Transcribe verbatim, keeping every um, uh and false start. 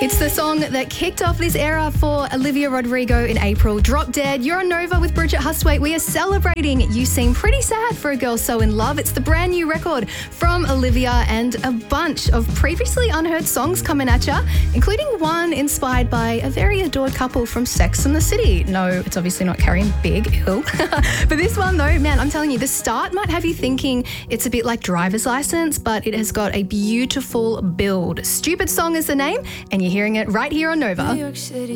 It's the song that kicked off this era for Olivia Rodrigo in April. Drop Dead. You're on Nova with Bridget Hustwaite. We are celebrating You Seem Pretty Sad for a Girl So In Love. It's the brand new record from Olivia and a bunch of previously unheard songs coming at you, including one inspired by a very adored couple from Sex and the City. No, it's obviously not Carrie and Big. Ew. But this one though, man, I'm telling you, the start might have you thinking it's a bit like Driver's License, but it has got a beautiful build. Stupid Song is the name, and you're hearing it right here on Nova. New York City.